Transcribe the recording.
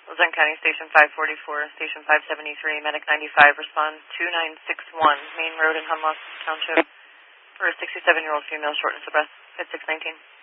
Luzerne County Station 544, Station 573, Medic 95, respond 2961, Main Road in Hunlock Township for a 67-year-old female, shortness of breath, at 619.